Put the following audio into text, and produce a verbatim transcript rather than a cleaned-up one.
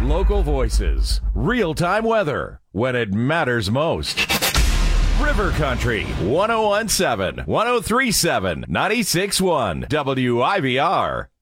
Local voices, real-time weather, when it matters most. River Country, one oh one point seven, one oh three point seven, ninety-six point one, W I V R.